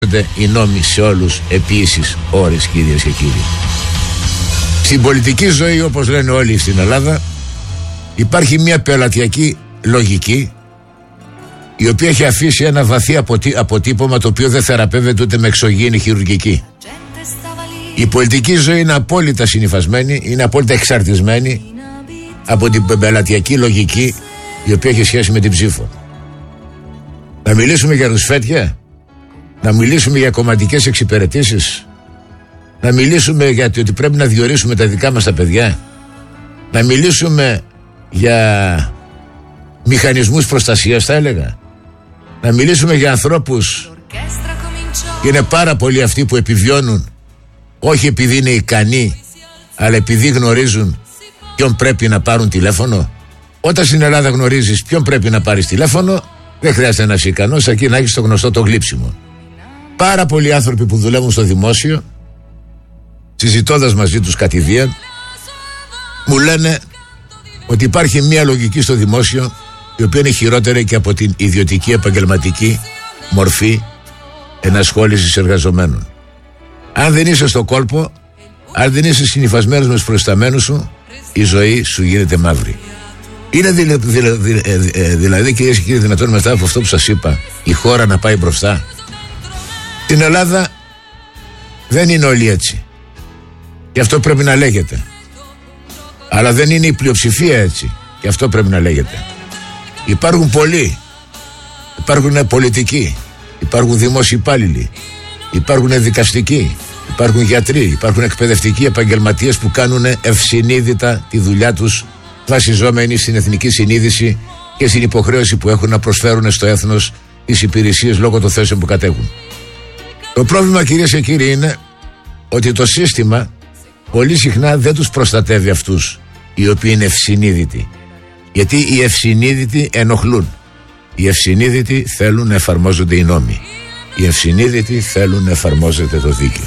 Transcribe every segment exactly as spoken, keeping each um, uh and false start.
οι νόμοι σε όλους επίσης ώρες, κυρίες και κύριοι. Στην πολιτική ζωή, όπως λένε όλοι στην Ελλάδα, υπάρχει μια πελατειακή λογική, η οποία έχει αφήσει ένα βαθύ αποτύ, αποτύπωμα, το οποίο δεν θεραπεύεται ούτε με εξωγήινη χειρουργική. Η πολιτική ζωή είναι απόλυτα συνυφασμένη, είναι απόλυτα εξαρτισμένη από την πελατειακή λογική, η οποία έχει σχέση με την ψήφο. Να μιλήσουμε για ρουσφέτια, να μιλήσουμε για κομματικές εξυπηρετήσεις, να μιλήσουμε για το ότι πρέπει να διορίσουμε τα δικά μας τα παιδιά, να μιλήσουμε για μηχανισμούς προστασίας, θα έλεγα, να μιλήσουμε για ανθρώπους, και είναι πάρα πολλοί αυτοί που επιβιώνουν όχι επειδή είναι ικανοί, αλλά επειδή γνωρίζουν ποιον πρέπει να πάρουν τηλέφωνο. Όταν στην Ελλάδα γνωρίζεις ποιον πρέπει να πάρεις τηλέφωνο, δεν χρειάζεται να είσαι ικανός, αρκεί να έχεις το γνωστό το γλύψιμο. Πάρα πολλοί άνθρωποι που δουλεύουν στο δημόσιο, συζητώντας μαζί τους κατηδίαν, μου λένε ότι υπάρχει μια λογική στο δημόσιο, η οποία είναι χειρότερη και από την ιδιωτική επαγγελματική μορφή ενασχόλησης εργαζομένων. Αν δεν είσαι στο κόλπο, αν δεν είσαι συνυφασμένος με τους προϊσταμένους σου, η ζωή σου γίνεται μαύρη. Είναι δηλα, δηλα, δηλα, ε, δηλαδή, κυρίες και κύριοι, δυνατόν μετά από αυτό που σας είπα, η χώρα να πάει μπροστά? Στην Ελλάδα δεν είναι όλοι έτσι, και αυτό πρέπει να λέγεται. Αλλά δεν είναι η πλειοψηφία έτσι, και αυτό πρέπει να λέγεται. Υπάρχουν πολλοί, υπάρχουν πολιτικοί, υπάρχουν δημόσιοι υπάλληλοι, υπάρχουν δικαστικοί, υπάρχουν γιατροί, υπάρχουν εκπαιδευτικοί επαγγελματίες που κάνουν ευσυνείδητα τη δουλειά τους, βασιζόμενοι στην εθνική συνείδηση και στην υποχρέωση που έχουν να προσφέρουν στο έθνος τις υπηρεσίες λόγω των θέσεων που κατέχουν. Το πρόβλημα, κυρίες και κύριοι, είναι ότι το σύστημα πολύ συχνά δεν τους προστατεύει αυτούς οι οποίοι είναι ευσυνείδητοι. Γιατί οι ευσυνείδητοι ενοχλούν. Οι ευσυνείδητοι θέλουν να εφαρμόζονται οι νόμοι. Οι ευσυνείδητοι θέλουν να εφαρμόζεται το δίκαιο.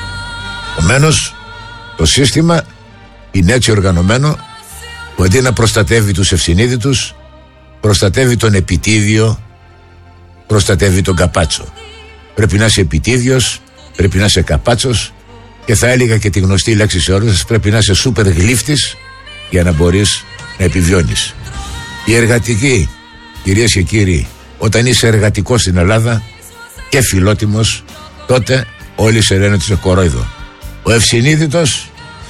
Επομένως, το σύστημα είναι έτσι οργανωμένο που αντί να προστατεύει τους ευσυνείδητους, προστατεύει τον επιτίδιο, προστατεύει τον καπάτσο. Πρέπει να είσαι επιτίδιος, πρέπει να είσαι καπάτσος, και θα έλεγα και τη γνωστή λέξη σε όλους σας, πρέπει να είσαι σούπερ γλύφτης για να μπορείς να επιβιώνεις. Οι εργατικοί, κυρίες και κύριοι, όταν είσαι εργατικός στην Ελλάδα και φιλότιμος, τότε όλοι σε λένε ότι είσαι κορόιδο. Ο ευσυνείδητος,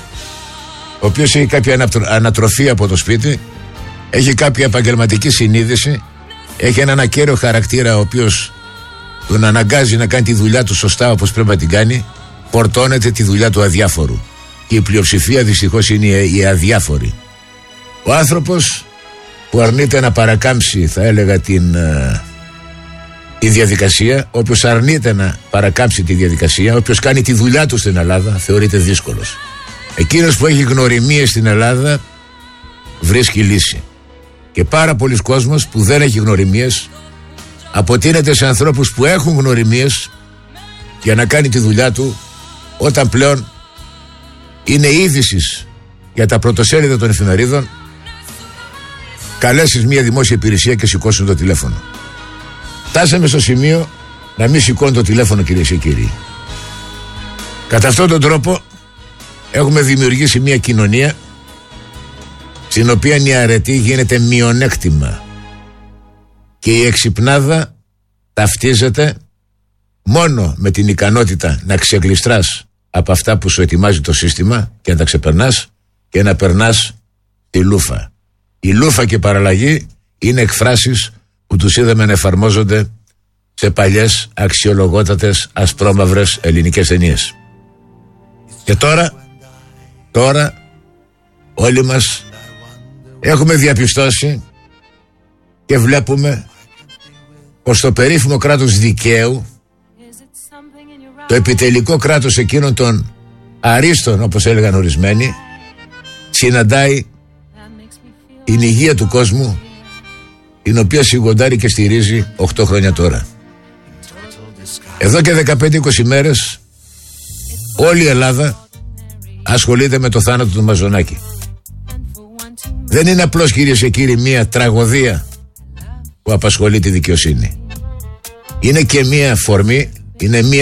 ο οποίος έχει κάποια ανατροφή από το σπίτι, έχει κάποια επαγγελματική συνείδηση, έχει έναν ακέραιο χαρακτήρα, ο οποίος τον αναγκάζει να κάνει τη δουλειά του σωστά όπως πρέπει να την κάνει, φορτώνεται τη δουλειά του αδιάφορου. Και η πλειοψηφία δυστυχώς είναι η αδιάφορη. Ο άνθρωπος που αρνείται να παρακάμψει, θα έλεγα, την, τη διαδικασία, όποιος αρνείται να παρακάμψει τη διαδικασία, όποιος κάνει τη δουλειά του στην Ελλάδα, θεωρείται δύσκολος. Εκείνος που έχει γνωριμίες στην Ελλάδα βρίσκει λύση. Και πάρα πολλοί κόσμος που δεν έχει γνωριμίες αποτείνεται σε ανθρώπους που έχουν γνωριμίες για να κάνει τη δουλειά του, όταν πλέον είναι είδησης για τα πρωτοσέλιδα των εφημερίδων, καλέσεις μια δημόσια υπηρεσία και σηκώσουν το τηλέφωνο. Φτάσαμε στο σημείο να μην σηκώνει το τηλέφωνο, κυρίες και κύριοι. Κατά αυτόν τον τρόπο έχουμε δημιουργήσει μια κοινωνία στην οποία η αρετή γίνεται μειονέκτημα και η εξυπνάδα ταυτίζεται μόνο με την ικανότητα να ξεκλειστράς από αυτά που σου ετοιμάζει το σύστημα και να τα ξεπερνάς και να περνάς τη λούφα. Η λούφα και παραλλαγή είναι εκφράσεις που τους είδαμε να εφαρμόζονται σε παλιές αξιολογότατες ασπρόμαυρες ελληνικές ταινίες. Και τώρα, τώρα όλοι μας έχουμε διαπιστώσει και βλέπουμε πως το περίφημο κράτος δικαίου, το επιτελικό κράτος εκείνων των αρίστων, όπως έλεγαν ορισμένοι, συναντάει την υγεία του κόσμου, την οποία σιγοντάρει και στηρίζει οκτώ χρόνια τώρα. Εδώ και δεκαπέντε είκοσι μέρες όλη η Ελλάδα ασχολείται με το θάνατο του Μαζονάκη. Δεν είναι απλώς, κυρίες και κύριοι, μία τραγωδία που απασχολεί τη δικαιοσύνη. Είναι και μία φορμή, Είναι μία